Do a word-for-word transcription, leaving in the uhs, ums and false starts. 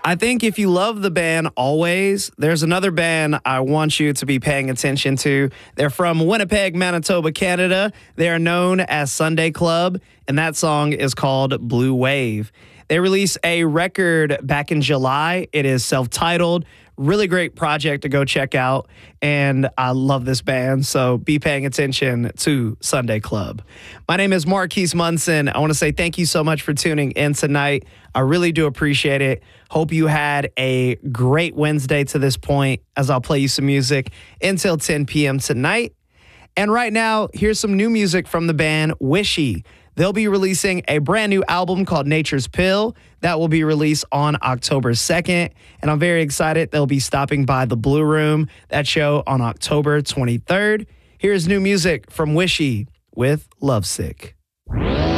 I think if you love the band Always, there's another band I want you to be paying attention to. They're from Winnipeg, Manitoba, Canada. They are known as Sunday Club, and that song is called Blue Wave. They released a record back in July. It is self-titled. Really great project to go check out, and I love this band, so be paying attention to Sunday Club. My name is Marquise Munson. I want to say thank you so much for tuning in tonight. I really do appreciate it. Hope you had a great Wednesday to this point, as I'll play you some music until ten p.m. tonight. And right now, here's some new music from the band Wishy. They'll be releasing a brand new album called Nature's Pill that will be released on October second. And I'm very excited. They'll be stopping by the Blue Room, that show on October twenty-third. Here's new music from Wishy with Lovesick.